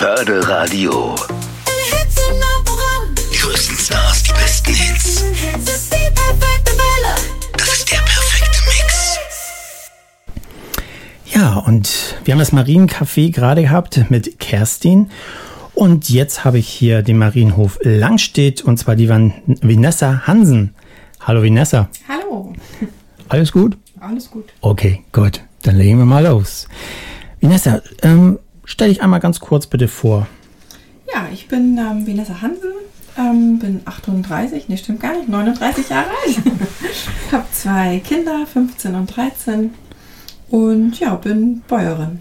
Förderradio. Die größten Stars, die besten Hits. Das ist die perfekte Welle. Das ist der perfekte Mix. Ja, und wir haben das Mariencafé gerade gehabt mit Kerstin. Und jetzt habe ich hier den Marienhof Langstedt und zwar die Vanessa Hansen. Hallo Vanessa. Hallo. Alles gut? Alles gut. Okay, gut. Dann legen wir mal los. Vanessa, stell dich einmal ganz kurz bitte vor. Ja, ich bin Vanessa Hansen, bin 38, nee, stimmt gar nicht, 39 Jahre alt. Habe 2 Kinder, 15 und 13 und ja, bin Bäuerin.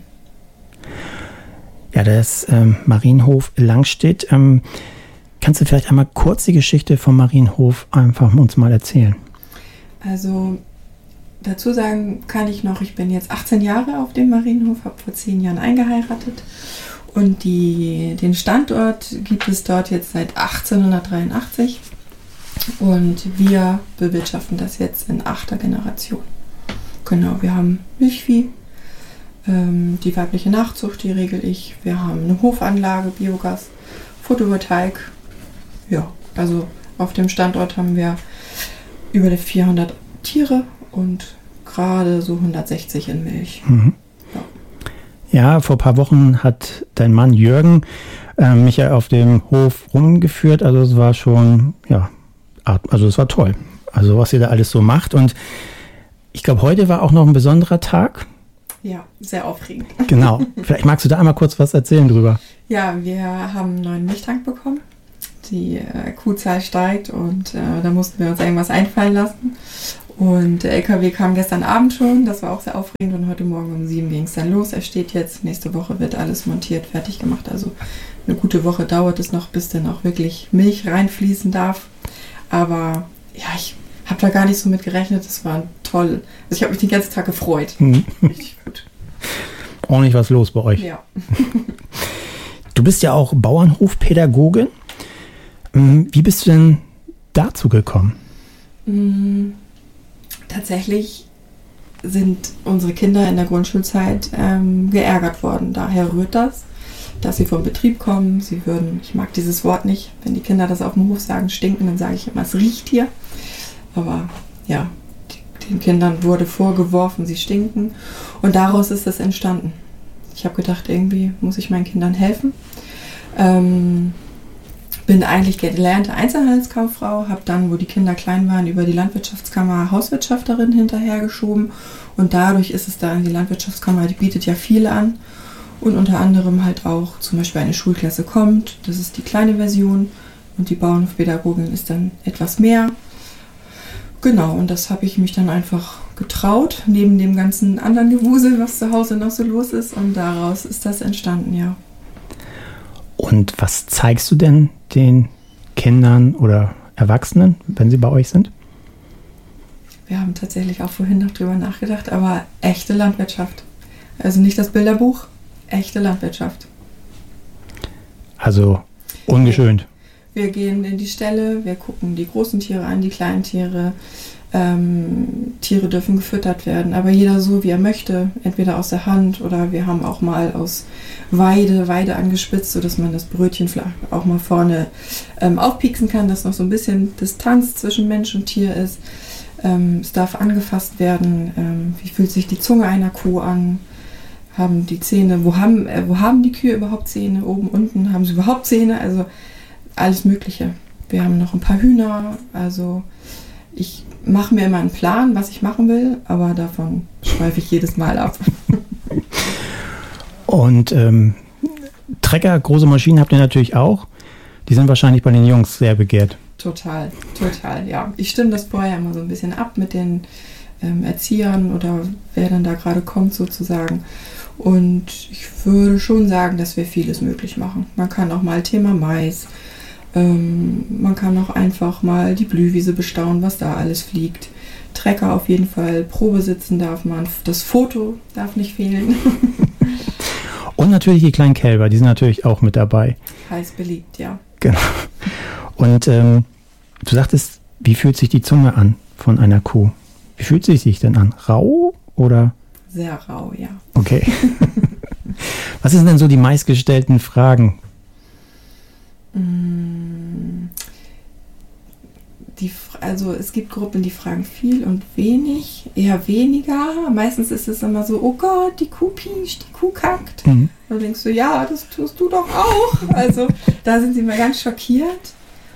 Ja, das Marienhof Langstedt. Kannst du vielleicht einmal kurz die Geschichte vom Marienhof einfach uns mal erzählen? Also dazu sagen kann ich noch, ich bin jetzt 18 Jahre auf dem Marienhof, habe vor 10 Jahren eingeheiratet und den Standort gibt es dort jetzt seit 1883 und wir bewirtschaften das jetzt in 8. Generation. Genau, wir haben Milchvieh, die weibliche Nachzucht, die regel ich, wir haben eine Hofanlage, Biogas, Photovoltaik. Ja, also auf dem Standort haben wir über 400 Tiere und gerade so 160 in Milch. Mhm. Ja, vor ein paar Wochen hat dein Mann Jürgen mich ja auf dem Hof rumgeführt. Also es war schon, ja, also es war toll. Also was ihr da alles so macht. Und ich glaube, heute war auch noch ein besonderer Tag. Ja, sehr aufregend. Genau. Vielleicht magst du da einmal kurz was erzählen drüber. Ja, wir haben einen neuen Milchtank bekommen. Die Kuhzahl steigt und da mussten wir uns irgendwas einfallen lassen. Und der LKW kam gestern Abend schon, das war auch sehr aufregend und heute Morgen um 7 ging es dann los. Er steht jetzt, nächste Woche wird alles montiert, fertig gemacht. Also eine gute Woche dauert es noch, bis dann auch wirklich Milch reinfließen darf. Aber ja, ich habe da gar nicht so mit gerechnet, das war toll. Also ich habe mich den ganzen Tag gefreut. Richtig gut. Ordentlich was los bei euch. Ja. Du bist ja auch Bauernhofpädagogin. Wie bist du denn dazu gekommen? Tatsächlich sind unsere Kinder in der Grundschulzeit geärgert worden. Daher rührt das, dass sie vom Betrieb kommen. Sie würden, ich mag dieses Wort nicht, wenn die Kinder das auf dem Hof sagen, stinken, dann sage ich immer, es riecht hier. Aber ja, den Kindern wurde vorgeworfen, sie stinken. Und daraus ist es entstanden. Ich habe gedacht, irgendwie muss ich meinen Kindern helfen. Bin eigentlich gelernte Einzelhandelskauffrau, habe dann, wo die Kinder klein waren, über die Landwirtschaftskammer Hauswirtschafterin hinterhergeschoben und dadurch ist es dann, die Landwirtschaftskammer, die bietet ja viel an und unter anderem halt auch zum Beispiel eine Schulklasse kommt, das ist die kleine Version und die Bauernhofpädagogin ist dann etwas mehr. Genau, und das habe ich mich dann einfach getraut, neben dem ganzen anderen Gewusel, was zu Hause noch so los ist und daraus ist das entstanden, ja. Und was zeigst du denn den Kindern oder Erwachsenen, wenn sie bei euch sind? Wir haben tatsächlich auch vorhin noch drüber nachgedacht, aber echte Landwirtschaft. Also nicht das Bilderbuch, echte Landwirtschaft. Also ungeschönt. Wir gehen in die Ställe, wir gucken die großen Tiere an, die kleinen Tiere. Tiere dürfen gefüttert werden, aber jeder so, wie er möchte, entweder aus der Hand oder wir haben auch mal aus Weide angespitzt, sodass man das Brötchen vielleicht auch mal vorne aufpieksen kann, dass noch so ein bisschen Distanz zwischen Mensch und Tier ist. Es darf angefasst werden. Wie fühlt sich die Zunge einer Kuh an? Haben die Zähne? Wo haben die Kühe überhaupt Zähne? Oben, unten? Haben sie überhaupt Zähne? Also alles Mögliche. Wir haben noch ein paar Hühner. Also ich mache mir immer einen Plan, was ich machen will, aber davon schweife ich jedes Mal ab. Und Trecker, große Maschinen habt ihr natürlich auch. Die sind wahrscheinlich bei den Jungs sehr begehrt. Total, ja. Ich stimme das vorher immer so ein bisschen ab mit den Erziehern oder wer dann da gerade kommt sozusagen. Und ich würde schon sagen, dass wir vieles möglich machen. Man kann auch mal Thema Mais, man kann auch einfach mal die Blühwiese bestaunen, was da alles fliegt. Trecker auf jeden Fall, Probe sitzen darf man, das Foto darf nicht fehlen. Und natürlich die kleinen Kälber, die sind natürlich auch mit dabei. Heiß beliebt, ja. Genau. Und du sagtest, wie fühlt sich die Zunge an von einer Kuh? Wie fühlt sie sich denn an? Rau oder? Sehr rau, ja. Okay. Was sind denn so die meistgestellten Fragen? Also es gibt Gruppen, die fragen viel und wenig, eher weniger. Meistens ist es immer so, oh Gott, die Kuh piescht, die Kuh kackt. Mhm. Und du denkst so, ja, das tust du doch auch. Also da sind sie mal ganz schockiert.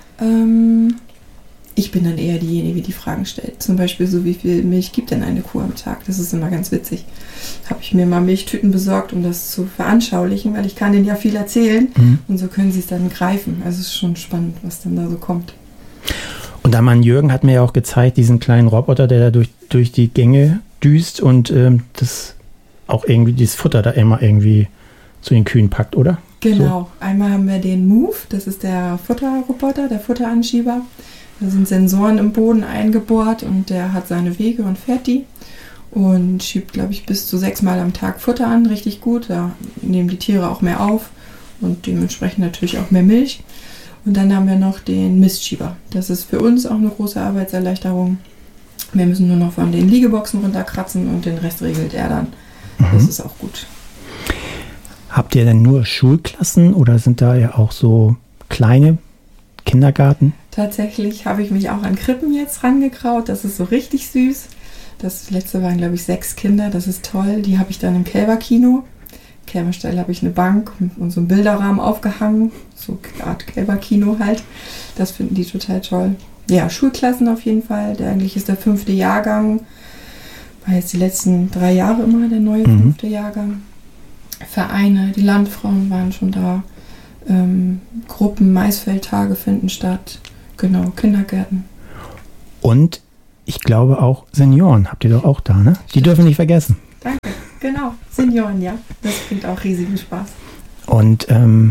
Ich bin dann eher diejenige, die Fragen stellt. Zum Beispiel so, wie viel Milch gibt denn eine Kuh am Tag? Das ist immer ganz witzig. Habe ich mir mal Milchtüten besorgt, um das zu veranschaulichen, weil ich kann denen ja viel erzählen. Und so können sie es dann greifen. Also es ist schon spannend, was dann da so kommt. Und der Mann Jürgen hat mir ja auch gezeigt, diesen kleinen Roboter, der da durch die Gänge düst und das auch irgendwie dieses Futter da immer irgendwie zu den Kühen packt, oder? Genau. So. Einmal haben wir den Move, das ist der Futterroboter, der Futteransschieber. Da sind Sensoren im Boden eingebohrt und der hat seine Wege und fährt die und schiebt, glaube ich, bis zu 6 Mal am Tag Futter an, richtig gut. Da nehmen die Tiere auch mehr auf und dementsprechend natürlich auch mehr Milch. Und dann haben wir noch den Mistschieber. Das ist für uns auch eine große Arbeitserleichterung. Wir müssen nur noch von den Liegeboxen runterkratzen und den Rest regelt er dann. Das ist auch gut. Habt ihr denn nur Schulklassen oder sind da ja auch so kleine Kindergarten? Tatsächlich habe ich mich auch an Krippen jetzt rangekraut. Das ist so richtig süß. Das letzte waren, glaube ich, 6 Kinder. Das ist toll. Die habe ich dann im Kälberkino. Kälberstall habe ich eine Bank und so einen Bilderrahmen aufgehangen. So eine Art Kälberkino halt. Das finden die total toll. Ja, Schulklassen auf jeden Fall. Eigentlich ist der 5. Jahrgang. War jetzt die letzten 3 Jahre immer der neue 5. Jahrgang. Vereine, die Landfrauen waren schon da. Gruppen, Maisfeldtage finden statt. Genau, Kindergärten. Und ich glaube auch Senioren habt ihr doch auch da, ne? Die dürfen nicht vergessen. Danke, genau. Senioren, ja. Das bringt auch riesigen Spaß. Und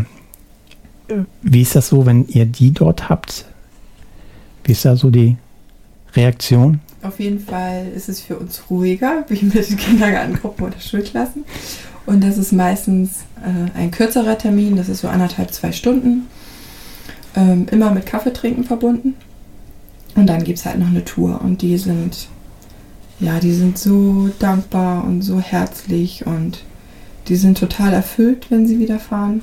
wie ist das so, wenn ihr die dort habt? Wie ist da so die Reaktion? Auf jeden Fall ist es für uns ruhiger, wie mit den Kindergartengruppen oder Schulklassen. Und das ist meistens ein kürzerer Termin, das ist so 1,5, 2 Stunden. Immer mit Kaffeetrinken verbunden. Und dann gibt es halt noch eine Tour. Und die sind so dankbar und so herzlich und die sind total erfüllt, wenn sie wieder fahren.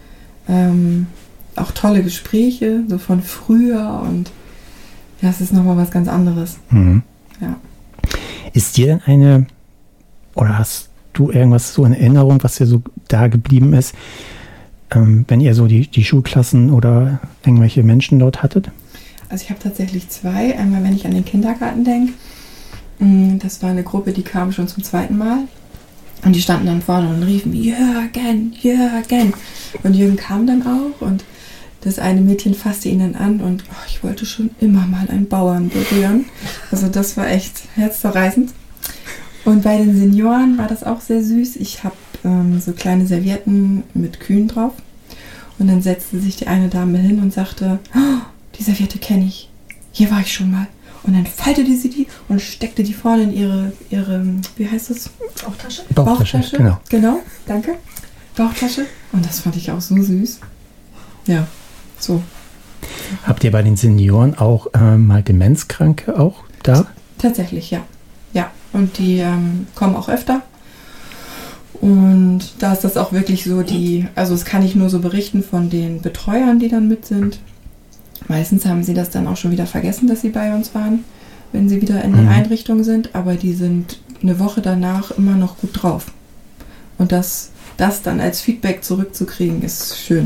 Auch tolle Gespräche, so von früher und ja, es ist nochmal was ganz anderes. Ja. Ist dir denn oder hast du irgendwas so in Erinnerung, was dir so da geblieben ist, wenn ihr so die Schulklassen oder irgendwelche Menschen dort hattet? Also ich habe tatsächlich 2. Einmal, wenn ich an den Kindergarten denke. Das war eine Gruppe, die kam schon zum 2. Mal. Und die standen dann vorne und riefen, Jürgen, Jürgen. Und Jürgen kam dann auch und das eine Mädchen fasste ihn dann an und ich wollte schon immer mal einen Bauern berühren. Also das war echt herzzerreißend. Und bei den Senioren war das auch sehr süß. Ich habe so kleine Servietten mit Kühen drauf. Und dann setzte sich die eine Dame hin und sagte, die Serviette kenne ich. Hier war ich schon mal. Und dann faltete sie die und steckte die vorne in ihre wie heißt das? Bauchtasche. Genau, danke. Bauchtasche. Und das fand ich auch so süß. Ja, so. Habt ihr bei den Senioren auch mal Demenzkranke auch da? Tatsächlich, ja. Ja, und die kommen auch öfter. Und da ist das auch wirklich so also das kann ich nur so berichten von den Betreuern, die dann mit sind. Meistens haben sie das dann auch schon wieder vergessen, dass sie bei uns waren, wenn sie wieder in der Einrichtung sind. Aber die sind eine Woche danach immer noch gut drauf. Und das dann als Feedback zurückzukriegen, ist schön.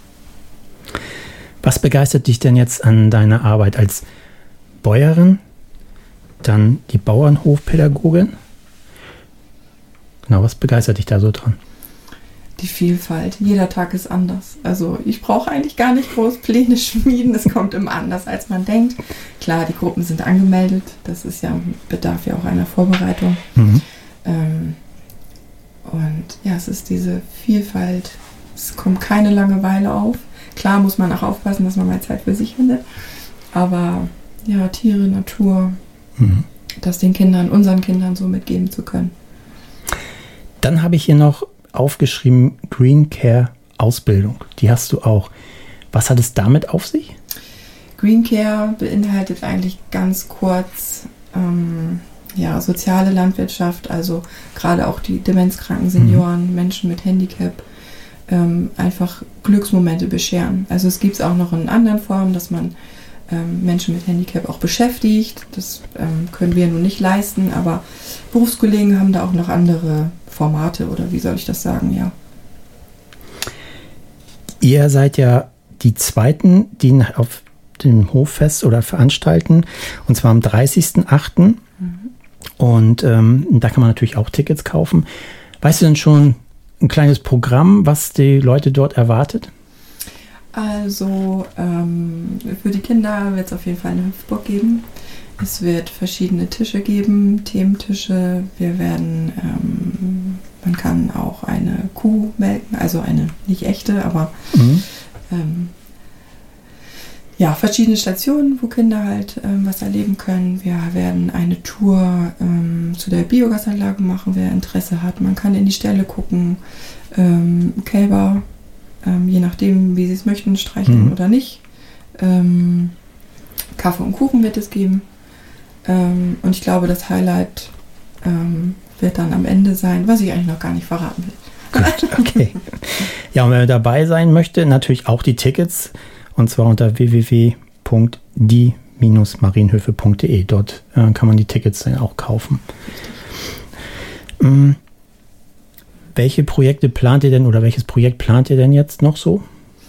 Was begeistert dich denn jetzt an deiner Arbeit als Bäuerin, dann die Bauernhofpädagogin? Genau, was begeistert dich da so dran? Die Vielfalt. Jeder Tag ist anders. Also ich brauche eigentlich gar nicht groß Pläne schmieden. Es kommt immer anders, als man denkt. Klar, die Gruppen sind angemeldet. Das bedarf ja auch einer Vorbereitung. Und ja, es ist diese Vielfalt. Es kommt keine Langeweile auf. Klar muss man auch aufpassen, dass man mal Zeit für sich findet. Aber ja, Tiere, Natur, das unseren Kindern so mitgeben zu können. Dann habe ich hier noch aufgeschrieben, Green Care Ausbildung. Die hast du auch. Was hat es damit auf sich? Green Care beinhaltet eigentlich ganz kurz soziale Landwirtschaft, also gerade auch die demenzkranken Senioren, Menschen mit Handicap, einfach Glücksmomente bescheren. Also es gibt es auch noch in anderen Formen, dass man Menschen mit Handicap auch beschäftigt. Das können wir nun nicht leisten, aber Berufskollegen haben da auch noch andere Formate oder wie soll ich das sagen, ja. Ihr seid ja die Zweiten, die auf dem Hoffest oder veranstalten, und zwar am 30.08. Und da kann man natürlich auch Tickets kaufen. Weißt du denn schon ein kleines Programm, was die Leute dort erwartet? Also für die Kinder wird es auf jeden Fall eine Hüpfburg geben. Es wird verschiedene Tische geben, Thementische. Wir werden, man kann auch eine Kuh melken, also eine nicht echte, aber verschiedene Stationen, wo Kinder halt was erleben können. Wir werden eine Tour zu der Biogasanlage machen, wer Interesse hat. Man kann in die Ställe gucken, Kälber, je nachdem, wie sie es möchten, streicheln oder nicht. Kaffee und Kuchen wird es geben. Und ich glaube, das Highlight wird dann am Ende sein, was ich eigentlich noch gar nicht verraten will. Gut, okay. Ja, und wer dabei sein möchte, natürlich auch die Tickets. Und zwar unter www.die-marienhöfe.de. Dort kann man die Tickets dann auch kaufen. Welche Projekte plant ihr denn oder welches Projekt plant ihr denn jetzt noch so?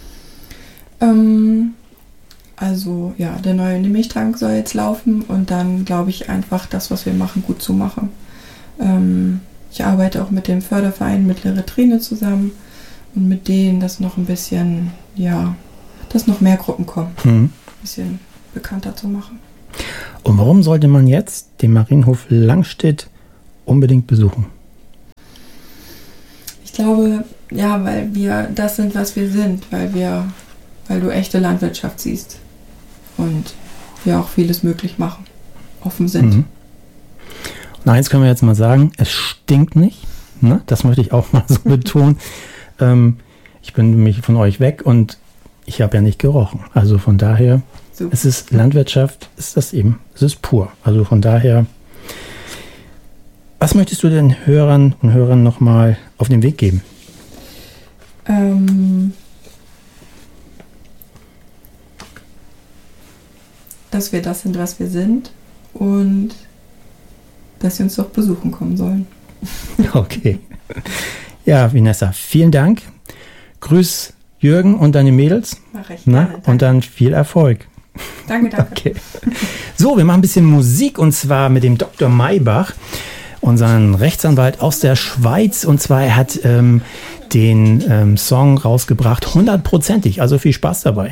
Also ja, der neue Milchtank soll jetzt laufen und dann glaube ich einfach das, was wir machen, gut zu machen. Ich arbeite auch mit dem Förderverein Mittlere Trine zusammen und mit denen, dass noch ein bisschen, dass noch mehr Gruppen kommen, ein bisschen bekannter zu machen. Und warum sollte man jetzt den Marienhof Langstedt unbedingt besuchen? Ich glaube, weil wir das sind, was wir sind, weil du echte Landwirtschaft siehst und wir auch vieles möglich machen, offen sind. Und eins können wir jetzt mal sagen, es stinkt nicht, ne? Das möchte ich auch mal so betonen. Ich bin nämlich von euch weg und ich habe ja nicht gerochen. Also von daher, es ist Landwirtschaft, ist das eben, es ist pur. Also von daher, was möchtest du den Hörern und Hörern nochmal auf den Weg geben? Dass wir das sind, was wir sind und dass sie uns doch besuchen kommen sollen. Okay. Ja, Vanessa, vielen Dank. Grüß Jürgen und deine Mädels. Mach ich gerne, und dann viel Erfolg. Danke. Okay. So, wir machen ein bisschen Musik und zwar mit dem Dr. Maybach, unseren Rechtsanwalt aus der Schweiz. Und zwar er hat den Song rausgebracht, 100%ig. Also viel Spaß dabei.